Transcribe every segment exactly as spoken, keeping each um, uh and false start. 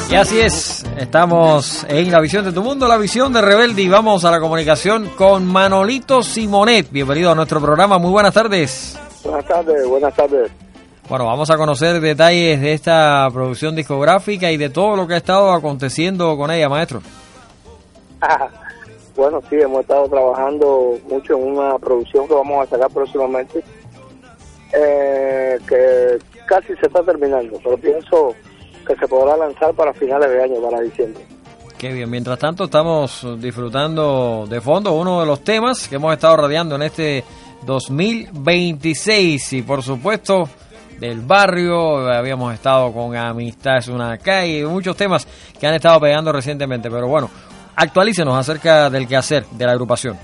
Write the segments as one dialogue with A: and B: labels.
A: Y así es, estamos en La Visión de tu Mundo, La Visión de Rebelde, y vamos a la comunicación con Manolito Simonet. Bienvenido a nuestro programa, muy buenas tardes.
B: Buenas tardes, buenas tardes.
A: Bueno, vamos a conocer detalles de esta producción discográfica y de todo lo que ha estado aconteciendo con ella, maestro.
B: Bueno, sí, hemos estado trabajando mucho en una producción que vamos a sacar próximamente, eh, que casi se está terminando, pero pienso que se podrá lanzar para finales de año, para diciembre.
A: Qué bien, mientras tanto estamos disfrutando de fondo uno de los temas que hemos estado radiando en este dos mil veintiséis y por supuesto del barrio. Habíamos estado con Amistad es una calle, muchos temas que han estado pegando recientemente, pero bueno, actualícenos acerca del quehacer de la agrupación.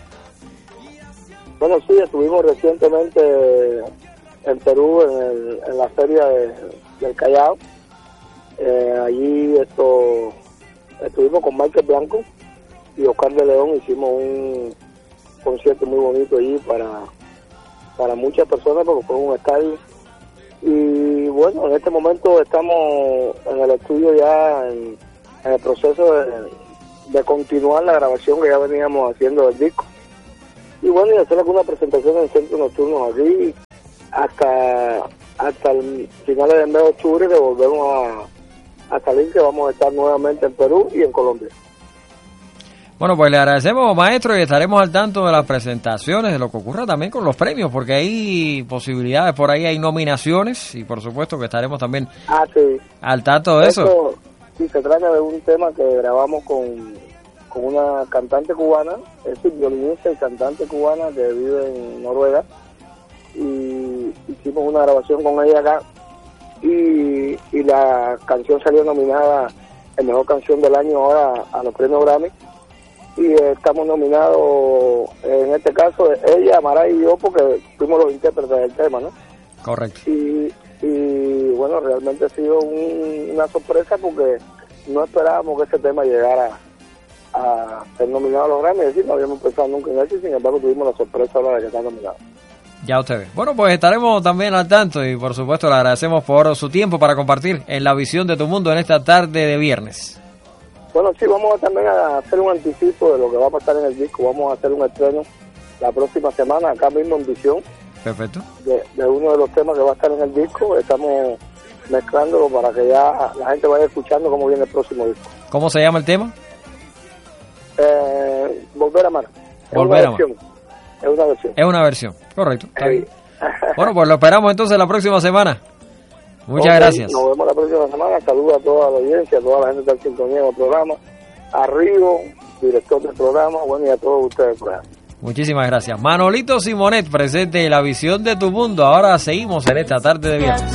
B: Bueno, sí, estuvimos recientemente en Perú en, el, en la feria de, del Callao. Eh, allí esto estuvimos con Michael Blanco y Oscar de León, hicimos un concierto muy bonito allí para para muchas personas porque fue un estadio. Y bueno, en este momento estamos en el estudio ya en, en el proceso de, de continuar la grabación que ya veníamos haciendo del disco, y bueno, y hacer alguna presentación en centros nocturnos aquí hasta hasta el finales del mes de octubre, que volvemos a a salir, que vamos a estar nuevamente en Perú y en Colombia.
A: Bueno, pues le agradecemos, maestro, y estaremos al tanto de las presentaciones, de lo que ocurra también con los premios, porque hay posibilidades, por ahí hay nominaciones, y por supuesto que estaremos también
B: ah, sí.
A: al tanto de
B: Esto,
A: eso.
B: Sí, se trata de un tema que grabamos con, con una cantante cubana, es decir, violinista y cantante cubana que vive en Noruega, y hicimos una grabación con ella acá. Y, y la canción salió nominada en Mejor Canción del Año ahora a los premios Grammy, y eh, estamos nominados en este caso ella, Mara y yo, porque fuimos los intérpretes del tema, ¿no?
A: Correcto.
B: Y, y bueno, realmente ha sido un, una sorpresa porque no esperábamos que ese tema llegara a ser nominado a los Grammy, es decir, no habíamos pensado nunca en eso, y sin embargo tuvimos la sorpresa ahora de que está nominado.
A: Ya usted ve. Bueno, pues estaremos también al tanto y por supuesto le agradecemos por su tiempo para compartir en La Visión de tu Mundo en esta tarde de viernes.
B: Bueno, sí, vamos a también a hacer un anticipo de lo que va a pasar en el disco. Vamos a hacer un estreno la próxima semana acá mismo en Visión.
A: Perfecto.
B: De, de uno de los temas que va a estar en el disco. Estamos mezclándolo para que ya la gente vaya escuchando cómo viene el próximo disco.
A: ¿Cómo se llama el tema?
B: Eh, Volver a Amar.
A: Volver a Amar.
B: Es una versión.
A: Es una versión, correcto. Está bien. Bueno, pues lo esperamos entonces la próxima semana. Muchas okay, gracias.
B: Nos vemos la próxima semana. Saludos a toda la audiencia, a toda la gente que está en sintonía del programa. A Rigo, director del programa, bueno, y a todos ustedes.
A: Muchísimas gracias. Manolito Simonet, presente en La Visión de tu Mundo. Ahora seguimos en esta tarde de viernes.